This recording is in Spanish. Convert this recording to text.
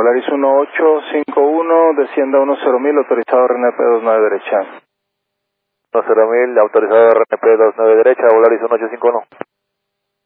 Volaris 1851, descienda 10.000, autorizado RNP 29 derecha. 10.000, autorizado RNP 29 derecha, Volaris 1851.